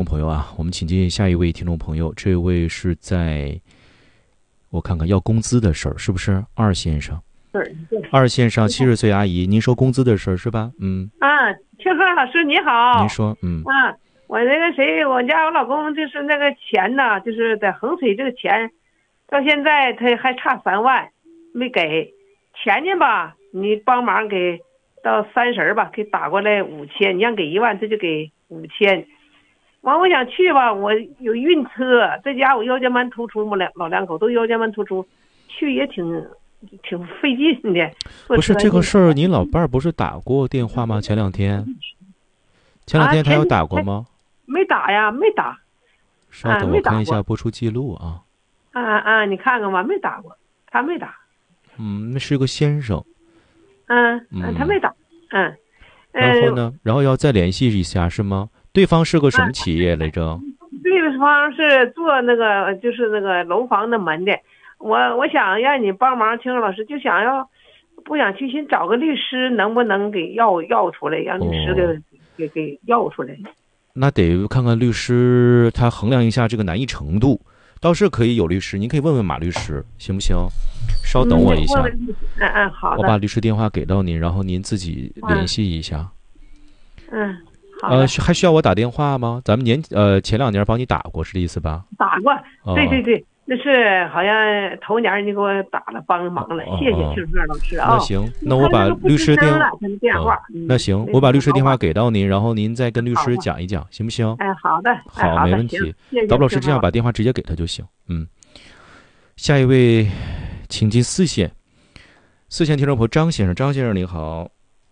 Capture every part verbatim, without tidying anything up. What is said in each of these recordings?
朋友啊，我们请进下一位听众朋友，这位是在我看看要工资的事儿，是不是二先生？二线上七十岁阿姨，您说工资的事儿是吧？嗯啊，庆贺老师你好。 您说，嗯啊，我那个谁，我家我老公就是那个钱呢，就是在衡水这个钱，到现在他还差三万没给钱呢吧？你帮忙给到三十吧，给打过来五千，你让给一万，他就给五千。完，我想去吧，我有运车，在家我腰间盘突出，我两老两口都腰间盘突出，去也挺。挺费劲的。 不是这个事儿，你老伴儿不是打过电话吗？前两天，前两天他有打过吗？ 啊、没打呀，没打。 稍等，啊、我看一下播出记录啊。 啊啊，你看看吧，没打过，他没打。 嗯，那是个先生。 嗯嗯，他没打。嗯。 然后呢？然后要再联系一下是吗？对方是个什么企业来着？ 对方是做那个，就是那个楼房的门的。我我想让你帮忙，庆贺老师就想要，不想去先找个律师，能不能给要要出来，让律师给、哦、给给要出来。 那得看看律师他衡量一下这个难易程度，倒是可以有律师，您可以问问马律师，行不行？稍等我一下。 嗯嗯，好的。 我把律师电话给到您，然后您自己联系一下。 嗯，好。 呃，还需要我打电话吗？咱们年呃前两年帮你打过，是这意思吧？ 打过，哦、对对对。那是好像头年你给我打了帮忙了，哦、谢谢庆贺老师啊。 那行，那我把律师电话， 电话、 哦嗯、那行，我把律师电话给到您，然后您再跟律师讲一讲，行不行？ 哎，好的， 好， 哎、 没问题。导播老师这样把电话直接给他就行。嗯，下一位，请进四线，四线听众朋友张先生，张先生您好，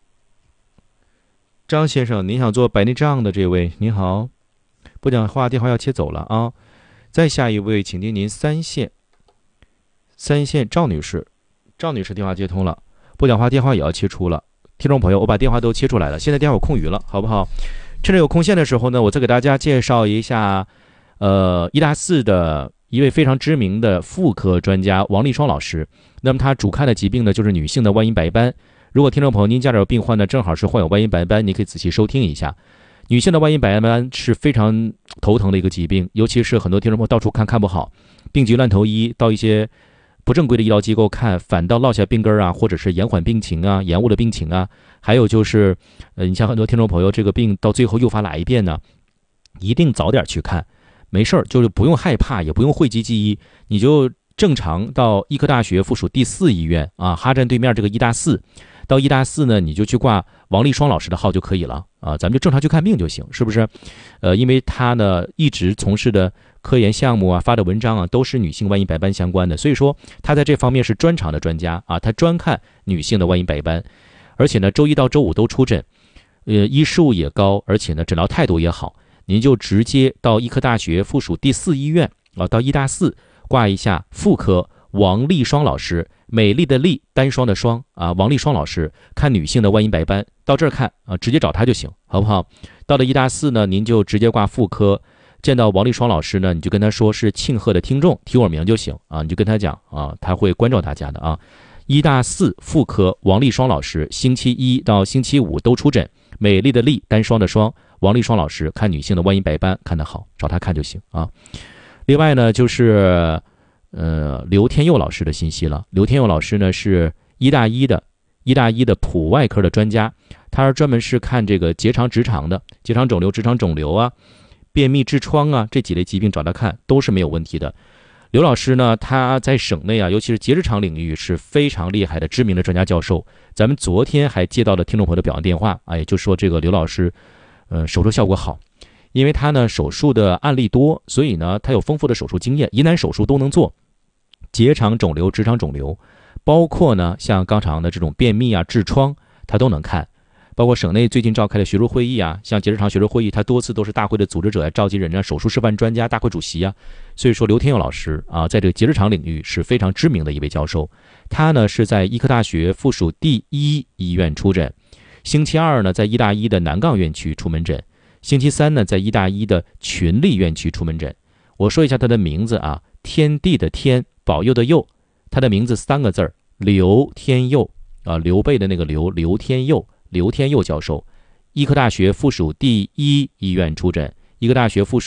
张先生，您想做白内障的这位您好，不讲话电话要切走了啊。再下一位，请听您三线，三线赵女士，赵女士电话接通了，不讲话电话也要切出了。听众朋友，我把电话都切出来了，现在电话有空余了，好不好？趁着有空闲的时候呢，我再给大家介绍一下，呃，医大四的一位非常知名的妇科专家王立双老师。那么他主看的疾病呢，就是女性的外阴白斑。如果听众朋友您家里有病患呢，正好是患有外阴白斑，你可以仔细收听一下。女性的外阴白斑是非常头疼的一个疾病，尤其是很多听众朋友到处看看不好，病急乱投医，到一些不正规的医疗机构看，反倒落下病根啊，或者是延缓病情啊，延误了病情啊。还有就是，呃，你像很多听众朋友，这个病到最后诱发哪一遍呢？一定早点去看，没事儿，就是不用害怕，也不用讳疾忌医，你就正常到医科大学附属第四医院啊，哈站对面这个医大四。到医大四呢，你就去挂王立双老师的号就可以了啊，咱们就正常去看病就行，是不是？呃，因为他呢一直从事的科研项目啊，发的文章啊，都是女性外阴白斑相关的，所以说他在这方面是专长的专家啊，他专看女性的外阴白斑，而且呢周一到周五都出诊，呃，医术也高，而且呢诊疗态度也好，您就直接到医科大学附属第四医院啊，到医大四挂一下妇科王立双老师。美丽的丽，单双的双啊，王立双老师看女性的外阴白斑，到这儿看啊，直接找他就行，好不好？到了医大四呢，您就直接挂妇科，见到王立双老师呢，你就跟他说是庆贺的听众，提我名就行啊，你就跟他讲啊，他会关照大家的啊。医大四妇科王立双老师，星期一到星期五都出诊，美丽的丽，单双的双，王立双老师看女性的外阴白斑看得好，找他看就行啊。另外呢，就是。呃，刘天佑老师的信息了。刘天佑老师呢是医大一的医大一的普外科的专家，他是专门是看这个结肠直肠的，结肠肿瘤、直肠肿瘤啊、便秘、痔疮啊这几类疾病找他看都是没有问题的。刘老师呢，他在省内啊，尤其是结直肠领域是非常厉害的知名的专家教授。咱们昨天还接到了听众朋友的表扬电话，啊，也就说这个刘老师，呃，手术效果好。因为他呢手术的案例多，所以呢他有丰富的手术经验，疑难手术都能做，结肠肿瘤、直肠肿瘤，包括呢像肛肠的这种便秘啊、痔疮，他都能看。包括省内最近召开的学术会议啊，像结直肠学术会议，他多次都是大会的组织者呀、召集人啊、手术示范专家、大会主席啊。所以说刘天佑老师啊，在这个结直肠领域是非常知名的一位教授。他呢是在医科大学附属第一医院出诊，星期二呢在医大一的南岗院区出门诊。星期三呢，在医大一的群力院区出门诊。我说一下他的名字啊，天地的天，保佑的佑，他的名字三个字儿，刘天佑啊，刘备的那个刘，刘天佑，刘天佑教授，医科大学附属第一医院出诊，医科大学附属